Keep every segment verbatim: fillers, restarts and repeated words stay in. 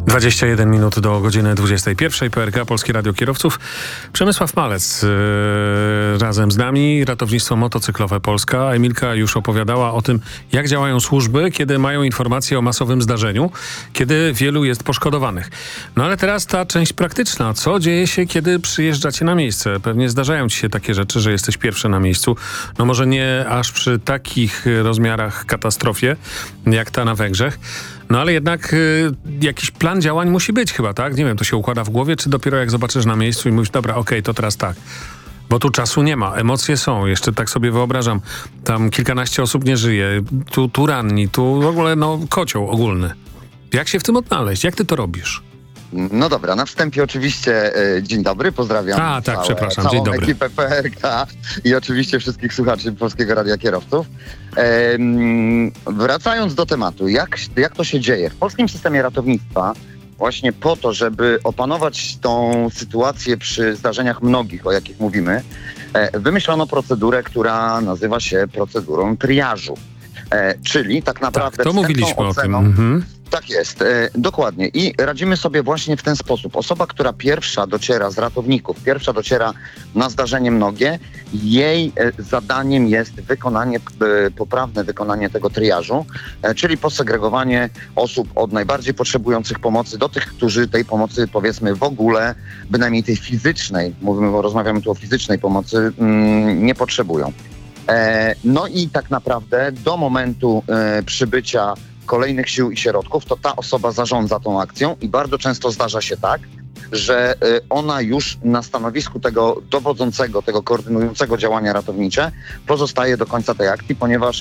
dwadzieścia jeden minut do godziny dwudziestej pierwszej. P R K, Polskie Radio Kierowców. Przemysław Malec yy, razem z nami. Ratownictwo Motocyklowe Polska. Emilka już opowiadała o tym, jak działają służby, kiedy mają informacje o masowym zdarzeniu, kiedy wielu jest poszkodowanych. No ale teraz ta część praktyczna. Co dzieje się, kiedy przyjeżdżacie na miejsce? Pewnie zdarzają ci się takie rzeczy, że jesteś pierwszy na miejscu. No może nie aż przy takich rozmiarach katastrofie, jak ta na Węgrzech. No ale jednak y, jakiś plan działań musi być chyba, tak? Nie wiem, to się układa w głowie, czy dopiero jak zobaczysz na miejscu i mówisz, dobra, okej, okay, to teraz tak. Bo tu czasu nie ma, emocje są, jeszcze tak sobie wyobrażam, tam kilkanaście osób nie żyje, tu, tu ranni, tu w ogóle no kocioł ogólny. Jak się w tym odnaleźć? Jak ty to robisz? No dobra, na wstępie oczywiście e, dzień dobry, pozdrawiam A, tak, całe, przepraszam, całą dzień dobry. ekipę P R K i oczywiście wszystkich słuchaczy Polskiego Radia Kierowców. E, m, wracając do tematu, jak, jak to się dzieje? W polskim systemie ratownictwa właśnie po to, żeby opanować tą sytuację przy zdarzeniach mnogich, o jakich mówimy, e, wymyślono procedurę, która nazywa się procedurą triażu. E, czyli tak naprawdę... Tak, to mówiliśmy oceną, o tym. Mhm. Tak jest, e, dokładnie. I radzimy sobie właśnie w ten sposób. Osoba, która pierwsza dociera z ratowników, pierwsza dociera na zdarzenie mnogie, jej e, zadaniem jest wykonanie, e, poprawne wykonanie tego triażu, e, czyli posegregowanie osób od najbardziej potrzebujących pomocy do tych, którzy tej pomocy, powiedzmy, w ogóle, bynajmniej tej fizycznej, mówimy, bo rozmawiamy tu o fizycznej pomocy, mm, nie potrzebują. E, no i tak naprawdę do momentu e, przybycia kolejnych sił i środków, to ta osoba zarządza tą akcją i bardzo często zdarza się tak, że ona już na stanowisku tego dowodzącego, tego koordynującego działania ratownicze pozostaje do końca tej akcji, ponieważ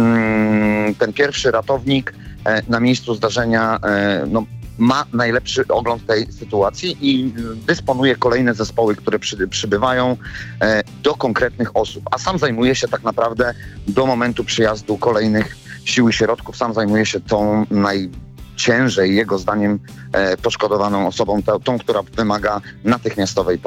mm, ten pierwszy ratownik e, na miejscu zdarzenia e, no, ma najlepszy ogląd tej sytuacji i dysponuje kolejne zespoły, które przy, przybywają e, do konkretnych osób, a sam zajmuje się tak naprawdę do momentu przyjazdu kolejnych sił i środków, sam zajmuje się tą najciężej, jego zdaniem, e, poszkodowaną osobą, tą, tą, która wymaga natychmiastowej pomocy.